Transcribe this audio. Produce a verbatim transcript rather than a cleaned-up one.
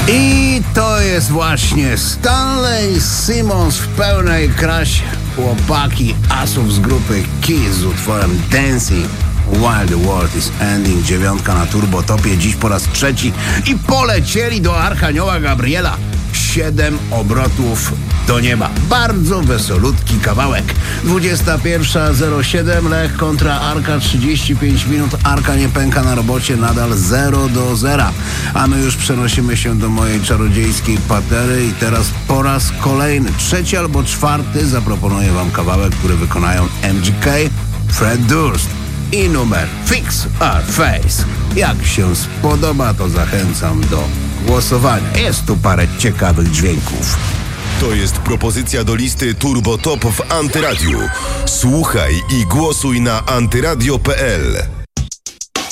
I to jest właśnie Stanley Simmons w pełnej krasie. Chłopaki asów z grupy Kiss z utworem Dancing While the World is Ending. Dziewiątka na turbotopie dziś po raz trzeci i polecieli do Archanioła Gabriela. Siedem obrotów do nieba. Bardzo wesolutki kawałek. dwudziesta pierwsza zero siedem, Lech kontra Arka, trzydzieści pięć minut. Arka nie pęka na robocie, nadal zero do zera. A my już przenosimy się do mojej czarodziejskiej patery i teraz po raz kolejny, trzeci albo czwarty zaproponuję wam kawałek, który wykonają M G K, Fred Durst i numer Fix Our Face. Jak się spodoba, to zachęcam do głosowania. Jest tu parę ciekawych dźwięków. To jest propozycja do listy Turbo Top w Antyradiu. Słuchaj i głosuj na antyradio kropka p l.